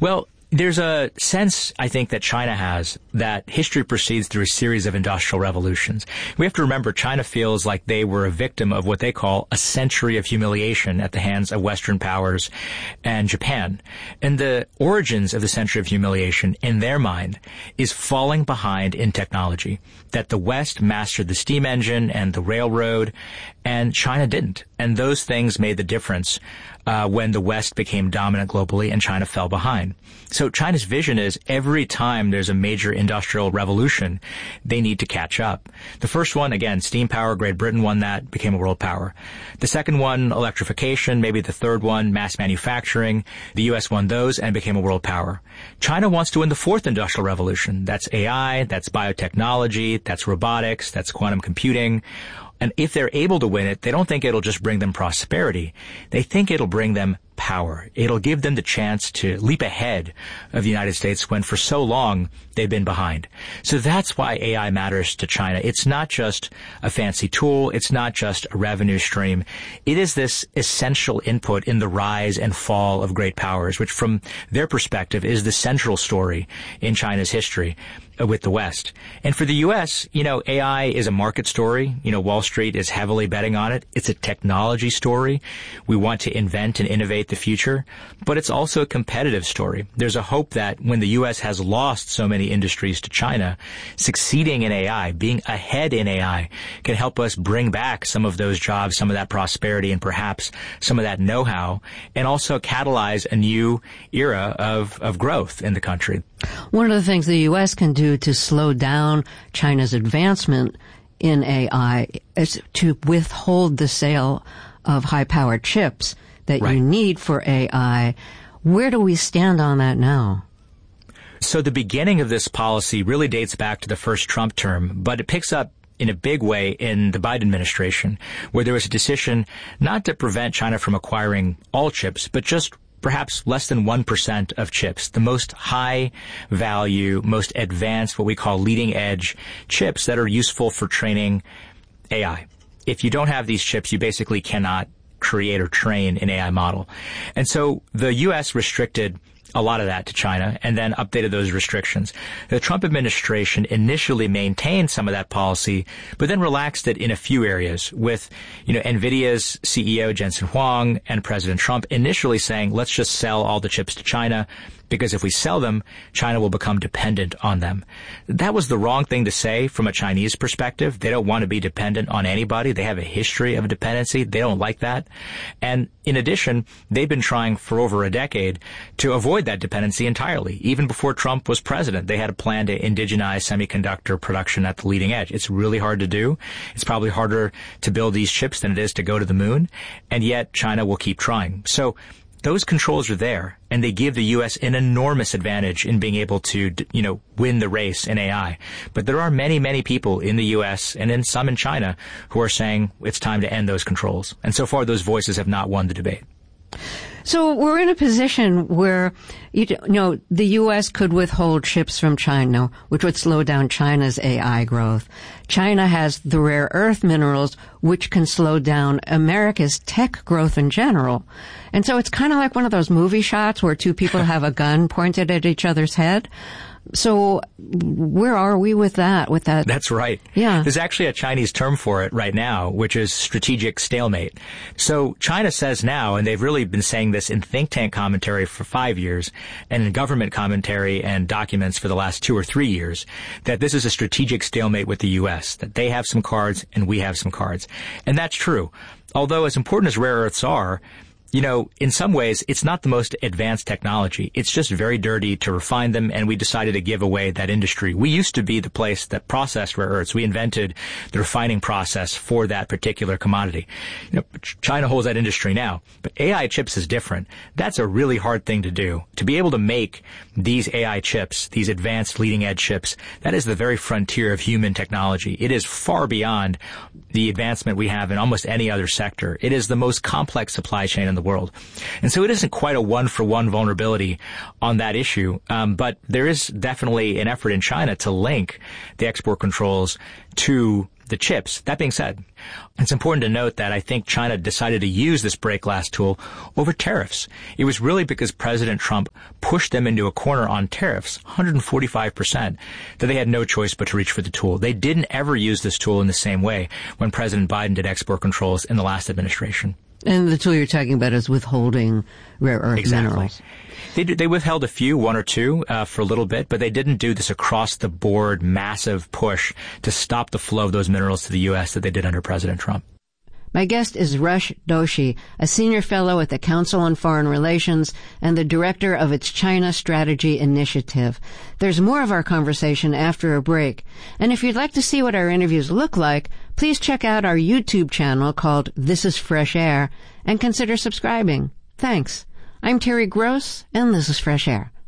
Well, there's a sense, I think, that China has that history proceeds through a series of industrial revolutions. We have to remember China feels like they were a victim of what they call a century of humiliation at the hands of Western powers and Japan. And the origins of the century of humiliation, in their mind, is falling behind in technology. That the West mastered the steam engine and the railroad, and China didn't. And those things made the difference when the West became dominant globally and China fell behind. So China's vision is every time there's a major industrial revolution, they need to catch up. The first one, again, steam power, Great Britain won that, became a world power. The second one, electrification, maybe the third one, mass manufacturing. The U.S. won those and became a world power. China wants to win the fourth industrial revolution. That's AI, that's biotechnology, that's robotics, that's quantum computing. And if they're able to win it, they don't think it'll just bring them prosperity. They think it'll bring them power. It'll give them the chance to leap ahead of the United States when for so long they've been behind. So that's why AI matters to China. It's not just a fancy tool. It's not just a revenue stream. It is this essential input in the rise and fall of great powers, which from their perspective is the central story in China's history with the West. And for the U.S., AI is a market story. Wall Street is heavily betting on it. It's a technology story. We want to invent and innovate the future, but it's also a competitive story. There's a hope that when the U.S. has lost so many industries to China, succeeding in AI, being ahead in AI, can help us bring back some of those jobs, some of that prosperity, and perhaps some of that know-how, and also catalyze a new era of growth in the country. One of the things the U.S. can do to slow down China's advancement in AI is to withhold the sale of high-powered chips that you need for AI. Where do we stand on that now? So the beginning of this policy really dates back to the first Trump term, but it picks up in a big way in the Biden administration, where there was a decision not to prevent China from acquiring all chips, but just perhaps less than 1% of chips, the most high value, most advanced, what we call leading edge chips that are useful for training AI. If you don't have these chips, you basically cannot create or train an AI model. And so the U.S. restricted a lot of that to China and then updated those restrictions. The Trump administration initially maintained some of that policy, but then relaxed it in a few areas with, NVIDIA's CEO Jensen Huang and President Trump initially saying, let's just sell all the chips to China, because if we sell them, China will become dependent on them. That was the wrong thing to say from a Chinese perspective. They don't want to be dependent on anybody. They have a history of dependency. They don't like that. And in addition, they've been trying for over a decade to avoid that dependency entirely. Even before Trump was president, they had a plan to indigenize semiconductor production at the leading edge. It's really hard to do. It's probably harder to build these chips than it is to go to the moon. And yet China will keep trying. So those controls are there, and they give the U.S. an enormous advantage in being able to, win the race in AI. But there are many, many people in the U.S. and in some in China who are saying it's time to end those controls. And so far, those voices have not won the debate. So we're in a position where, the U.S. could withhold chips from China, which would slow down China's AI growth. China has the rare earth minerals, which can slow down America's tech growth in general. And so it's kind of like one of those movie shots where two people have a gun pointed at each other's head. So where are we with that? That's right. Yeah. There's actually a Chinese term for it right now, which is strategic stalemate. So China says now, and they've really been saying this in think tank commentary for 5 years and in government commentary and documents for the last 2 or 3 years, that this is a strategic stalemate with the U.S., that they have some cards and we have some cards. And that's true. Although as important as rare earths are, in some ways, it's not the most advanced technology. It's just very dirty to refine them, and we decided to give away that industry. We used to be the place that processed rare earths. We invented the refining process for that particular commodity. China holds that industry now, but AI chips is different. That's a really hard thing to do. To be able to make these AI chips, these advanced leading-edge chips, that is the very frontier of human technology. It is far beyond the advancement we have in almost any other sector. It is the most complex supply chain in the world. And so it isn't quite a one-for-one vulnerability on that issue, but there is definitely an effort in China to link the export controls to the chips. That being said, it's important to note that I think China decided to use this break glass tool over tariffs. It was really because President Trump pushed them into a corner on tariffs, 145%, that they had no choice but to reach for the tool. They didn't ever use this tool in the same way when President Biden did export controls in the last administration. And the tool you're talking about is withholding rare earth minerals. They withheld a few, one or two, for a little bit, but they didn't do this across-the-board massive push to stop the flow of those minerals to the U.S. that they did under President Trump. My guest is Rush Doshi, a senior fellow at the Council on Foreign Relations and the director of its China Strategy Initiative. There's more of our conversation after a break. And if you'd like to see what our interviews look like, please check out our YouTube channel called This is Fresh Air and consider subscribing. Thanks. I'm Terry Gross, and this is Fresh Air.